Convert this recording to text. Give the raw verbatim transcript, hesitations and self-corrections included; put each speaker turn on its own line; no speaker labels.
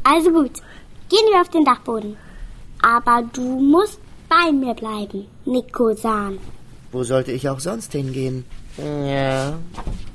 Also gut, gehen wir auf den Dachboden. Aber du musst bei mir bleiben, Nico-san.
Wo sollte ich auch sonst hingehen?
Ja,